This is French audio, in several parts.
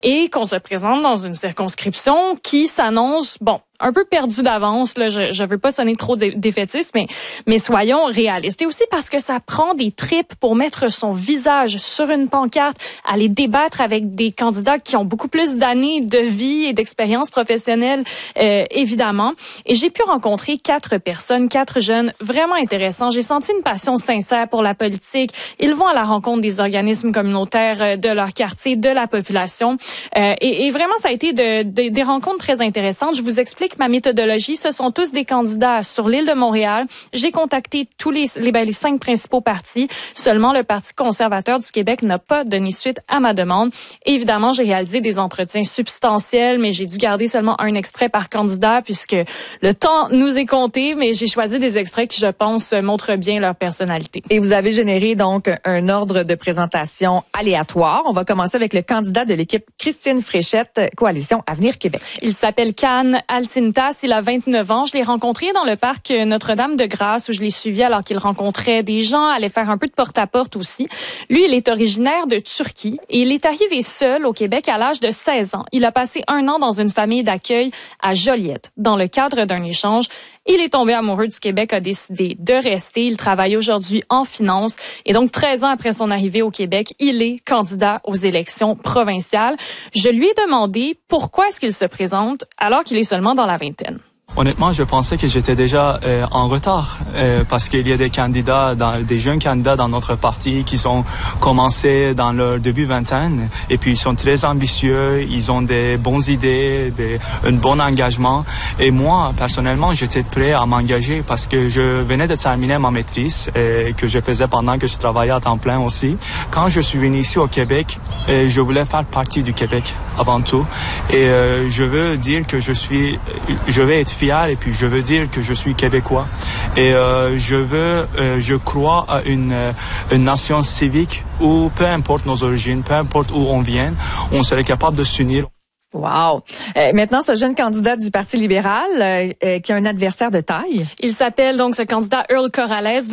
et qu'on se présente dans une circonscription qui s'annonce, un peu perdu d'avance, là, je veux pas sonner trop défaitiste, mais soyons réalistes. Et aussi parce que ça prend des tripes pour mettre son visage sur une pancarte, aller débattre avec des candidats qui ont beaucoup plus d'années de vie et d'expérience professionnelle, évidemment. Et j'ai pu rencontrer 4 personnes, 4 jeunes vraiment intéressants. J'ai senti une passion sincère pour la politique. Ils vont à la rencontre des organismes communautaires de leur quartier, de la population. Et vraiment, ça a été des rencontres très intéressantes. Je vous explique ma méthodologie. Ce sont tous des candidats sur l'île de Montréal. J'ai contacté tous les 5 principaux partis. Seulement, le Parti conservateur du Québec n'a pas donné suite à ma demande. Et évidemment, j'ai réalisé des entretiens substantiels, mais j'ai dû garder seulement un extrait par candidat puisque le temps nous est compté, mais j'ai choisi des extraits qui, je pense, montrent bien leur personnalité. Et vous avez généré donc un ordre de présentation aléatoire. On va commencer avec le candidat de l'équipe Christine Fréchette, Coalition Avenir Québec. Il s'appelle Can Altintas, il a 29 ans. Je l'ai rencontré dans le parc Notre-Dame-de-Grâce où je l'ai suivi alors qu'il rencontrait des gens, allait faire un peu de porte-à-porte aussi. Lui, il est originaire de Turquie et il est arrivé seul au Québec à l'âge de 16 ans. Il a passé 1 an dans une famille d'accueil à Joliette. Dans le cadre d'un échange, il est tombé amoureux du Québec, a décidé de rester. Il travaille aujourd'hui en finance et donc 13 ans après son arrivée au Québec, il est candidat aux élections provinciales. Je lui ai demandé pourquoi est-ce qu'il se présente alors qu'il est seulement dans la vingtaine. Honnêtement, je pensais que j'étais déjà en retard parce qu'il y a des jeunes candidats dans notre parti qui sont commencés dans leur début vingtaine et puis ils sont très ambitieux, ils ont des bonnes idées, un bon engagement. Et moi, personnellement, j'étais prêt à m'engager parce que je venais de terminer ma maîtrise que je faisais pendant que je travaillais à temps plein aussi. Quand je suis venu ici au Québec, je voulais faire partie du Québec avant tout et je veux dire que je vais être fier et puis je veux dire que je suis québécois et je crois à une nation civique où peu importe nos origines, peu importe où on vient, on serait capable de s'unir. Wow. Maintenant, ce jeune candidat du Parti libéral qui a un adversaire de taille. Il s'appelle donc ce candidat Earl Corrales,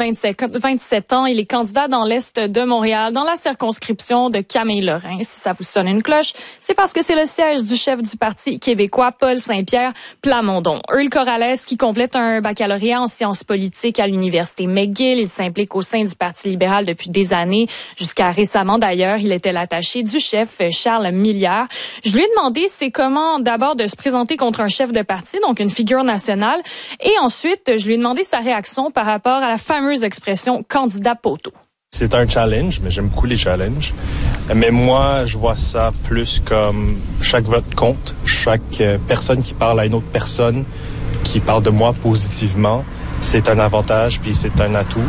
27 ans. Il est candidat dans l'Est de Montréal, dans la circonscription de Camille-Lorrain. Si ça vous sonne une cloche, c'est parce que c'est le siège du chef du Parti québécois, Paul Saint-Pierre Plamondon. Earl Corrales qui complète un baccalauréat en sciences politiques à l'Université McGill. Il s'implique au sein du Parti libéral depuis des années. Jusqu'à récemment, d'ailleurs, il était l'attaché du chef Charles Milliard. Je lui ai demandé c'est comment d'abord de se présenter contre un chef de parti, donc une figure nationale, et ensuite je lui ai demandé sa réaction par rapport à la fameuse expression candidat poteau. C'est un challenge, mais j'aime beaucoup les challenges. Mais moi, je vois ça plus comme chaque vote compte, chaque personne qui parle à une autre personne, qui parle de moi positivement, c'est un avantage puis c'est un atout.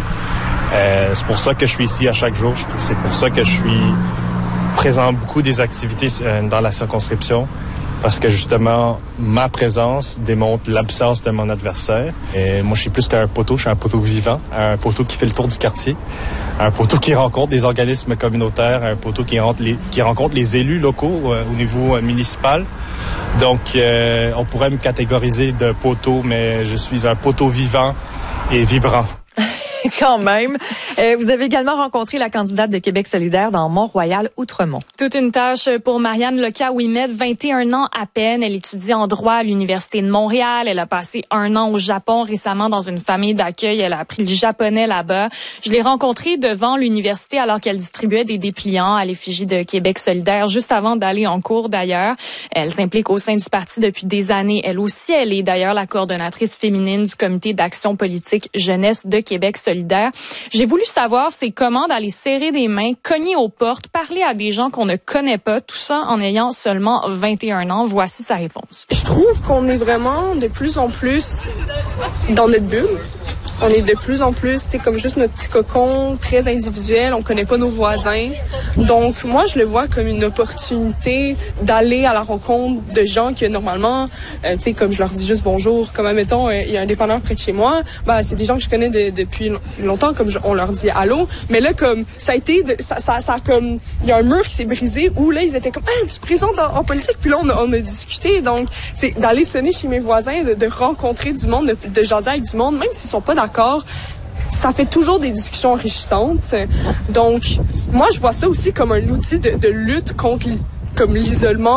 C'est pour ça que je suis ici à chaque jour, c'est pour ça que je suis présent beaucoup des activités dans la circonscription parce que justement ma présence démontre l'absence de mon adversaire et moi je suis plus qu'un poteau, je suis un poteau vivant, un poteau qui fait le tour du quartier, un poteau qui rencontre des organismes communautaires, un poteau qui rencontre les élus locaux au niveau municipal. Donc on pourrait me catégoriser de poteau, mais je suis un poteau vivant et vibrant. Quand même. Vous avez également rencontré la candidate de Québec solidaire dans Mont-Royal-Outremont. Toute une tâche pour Marianne Loka-Ouimet, 21 ans à peine. Elle étudie en droit à l'Université de Montréal. Elle a passé 1 an au Japon récemment dans une famille d'accueil. Elle a appris le japonais là-bas. Je l'ai rencontrée devant l'université alors qu'elle distribuait des dépliants à l'effigie de Québec solidaire, juste avant d'aller en cours d'ailleurs. Elle s'implique au sein du parti depuis des années. Elle aussi, elle est d'ailleurs la coordonnatrice féminine du comité d'action politique jeunesse de Québec solidaire. J'ai voulu savoir c'est comment d'aller serrer des mains, cogner aux portes, parler à des gens qu'on ne connaît pas, tout ça en ayant seulement 21 ans. Voici sa réponse. Je trouve qu'on est vraiment de plus en plus dans notre bulle. On est de plus en plus, c'est comme juste notre petit cocon, très individuel. On connaît pas nos voisins. Donc, moi, je le vois comme une opportunité d'aller à la rencontre de gens que normalement, tu sais, comme je leur dis juste bonjour, comme admettons, il y a un dépanneur près de chez moi, c'est des gens que je connais depuis longtemps, comme on leur dit allô. Mais là, comme ça a été, ça comme, il y a un mur qui s'est brisé où là, ils étaient comme, tu te présentes en politique. Puis là, on a discuté. Donc, c'est d'aller sonner chez mes voisins, de rencontrer du monde, de jaser avec du monde, même s'ils sont pas d'accord. Ça fait toujours des discussions enrichissantes. Donc, moi, je vois ça aussi comme un outil de lutte contre comme l'isolement.